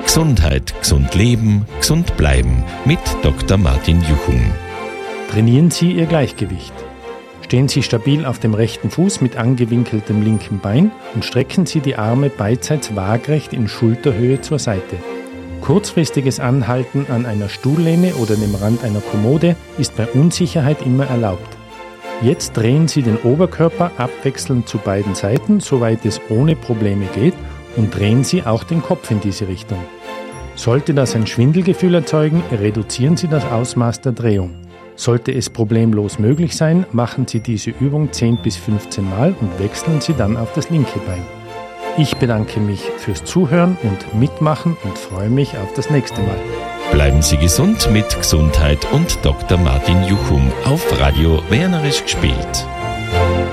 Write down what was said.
Gesundheit, gesund leben, gesund bleiben mit Dr. Martin Juchum. Trainieren Sie Ihr Gleichgewicht. Stehen Sie stabil auf dem rechten Fuß mit angewinkeltem linken Bein und strecken Sie die Arme beidseits waagrecht in Schulterhöhe zur Seite. Kurzfristiges Anhalten an einer Stuhllehne oder dem Rand einer Kommode ist bei Unsicherheit immer erlaubt. Jetzt drehen Sie den Oberkörper abwechselnd zu beiden Seiten, soweit es ohne Probleme geht, und drehen Sie auch den Kopf in diese Richtung. Sollte das ein Schwindelgefühl erzeugen, reduzieren Sie das Ausmaß der Drehung. Sollte es problemlos möglich sein, machen Sie diese Übung 10 bis 15 Mal und wechseln Sie dann auf das linke Bein. Ich bedanke mich fürs Zuhören und Mitmachen und freue mich auf das nächste Mal. Bleiben Sie gesund mit Gesundheit und Dr. Martin Juchum auf Radio Wernerisch gespielt.